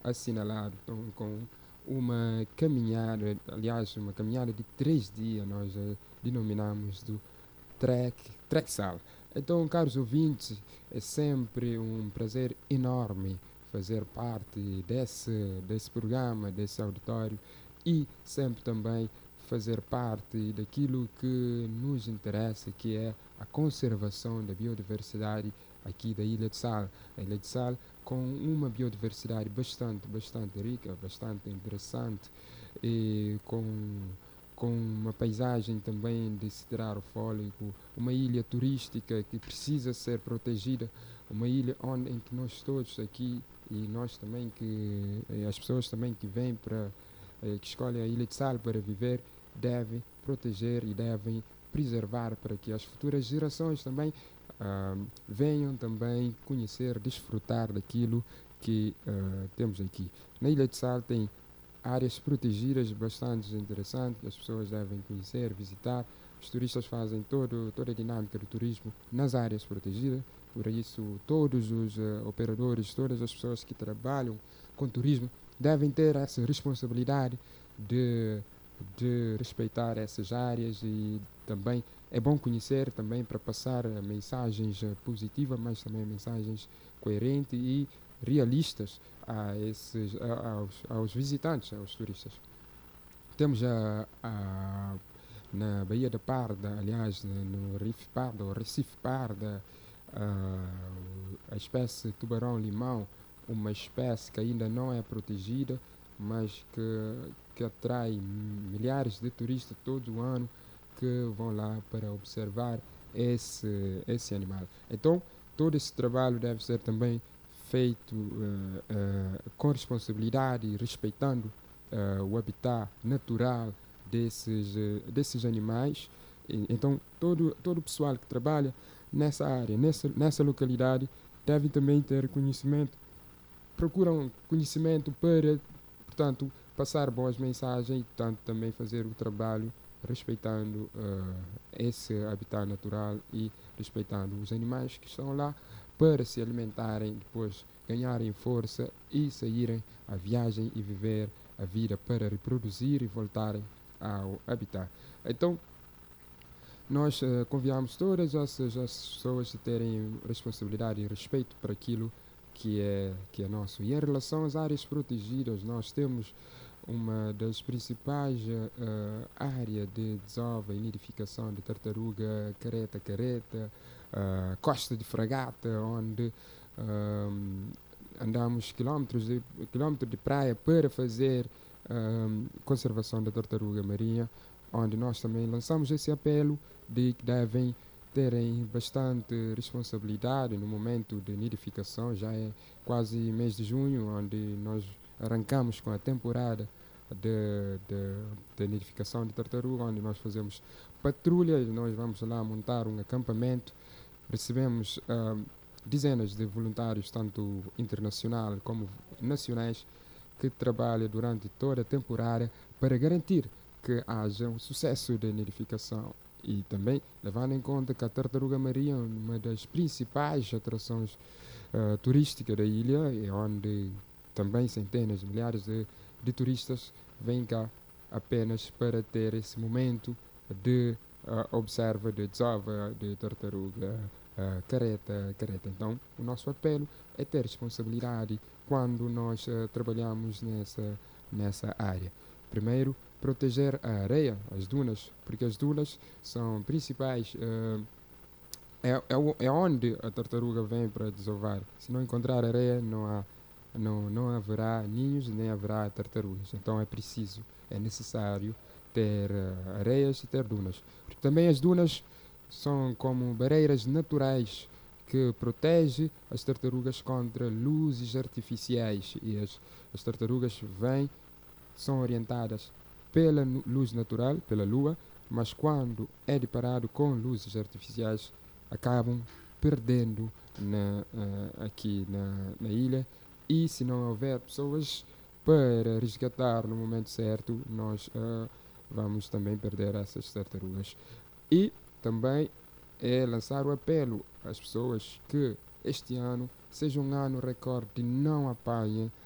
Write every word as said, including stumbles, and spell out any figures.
assinalado então, com uma caminhada, aliás, uma caminhada de três dias, nós uh, denominamos do Trek, Treksal. Então, caros ouvintes, é sempre um prazer enorme fazer parte desse, desse programa, desse auditório e sempre também fazer parte daquilo que nos interessa, que é a conservação da biodiversidade aqui da Ilha de Sal. A Ilha de Sal com uma biodiversidade bastante, bastante rica, bastante interessante e com com uma paisagem também de se tirar o fôlego, uma ilha turística que precisa ser protegida, uma ilha onde em que nós todos aqui e nós também que as pessoas também que vêm para que escolhem a Ilha de Sal para viver devem proteger e devem preservar para que as futuras gerações também uh, venham também conhecer, desfrutar daquilo que uh, temos aqui. Na Ilha de Sal tem áreas protegidas bastante interessantes que as pessoas devem conhecer, visitar. Os turistas fazem todo, toda a dinâmica do turismo nas áreas protegidas, por isso todos os uh, operadores, todas as pessoas que trabalham com turismo devem ter essa responsabilidade de, de respeitar essas áreas e também é bom conhecer também para passar mensagens positivas, mas também mensagens coerentes e realistas a esses, a, aos, aos visitantes, aos turistas. Temos a, a na Baía da Parda, aliás, no Recife Parda, ou Recife Parda, a, a espécie tubarão-limão, uma espécie que ainda não é protegida, mas que, que atrai milhares de turistas todo o ano que vão lá para observar esse, esse animal. Então, todo esse trabalho deve ser também feito uh, uh, com responsabilidade e respeitando uh, o habitat natural desses, uh, desses animais. E, então, todo, todo o pessoal que trabalha nessa área, nessa, nessa localidade, deve também ter conhecimento, procuram conhecimento para, portanto, passar boas mensagens e, tanto, também fazer o trabalho respeitando uh, esse habitat natural e respeitando os animais que estão lá para se alimentarem, depois ganharem força e saírem à viagem e viver a vida para reproduzir e voltarem ao habitat. Então, nós uh, convidamos todas essas, essas pessoas a terem responsabilidade e respeito para aquilo que é, que é nosso. E em relação às áreas protegidas, nós temos uma das principais uh, áreas de desova e nidificação de tartaruga careta-careta, uh, Costa de Fragata, onde um, andamos quilómetros de, quilómetros de praia para fazer um, conservação da tartaruga marinha, onde nós também lançamos esse apelo de que devem terem bastante responsabilidade no momento de nidificação. Já é quase mês de junho, onde nós arrancamos com a temporada de, de, de nidificação de tartaruga, onde nós fazemos patrulhas, nós vamos lá montar um acampamento, recebemos uh, dezenas de voluntários, tanto internacional como nacionais, que trabalham durante toda a temporada para garantir que haja um sucesso de nidificação. E também levando em conta que a tartaruga marinha é uma das principais atrações uh, turísticas da ilha, e onde também centenas de milhares de, de turistas vêm cá apenas para ter esse momento de uh, observa, de desova de tartaruga uh, careta, careta. Então, o nosso apelo é ter responsabilidade quando nós uh, trabalhamos nessa, nessa área. Primeiro, proteger a areia, as dunas, porque as dunas são principais, uh, é, é, é onde a tartaruga vem para desovar. Se não encontrar areia, não, há, não, não haverá ninhos, nem haverá tartarugas. Então é preciso, é necessário ter uh, areias e ter dunas. Porque também as dunas são como barreiras naturais que protegem as tartarugas contra luzes artificiais. E as, as tartarugas vêm, são orientadas pela luz natural, pela lua, mas quando é deparado com luzes artificiais, acabam perdendo na, uh, aqui na, na ilha. E se não houver pessoas para resgatar no momento certo, nós uh, vamos também perder essas tartarugas. E também é lançar o apelo às pessoas que este ano seja um ano recorde de não apanhem